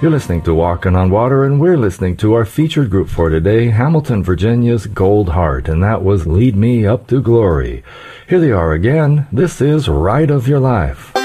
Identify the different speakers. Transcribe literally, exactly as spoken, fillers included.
Speaker 1: You're listening to Walking on Water, and we're listening to our featured group for today, Hamilton, Virginia's Gold Heart, and that was Lead Me Up to Glory. Here they are again. This is Ride of Your Life.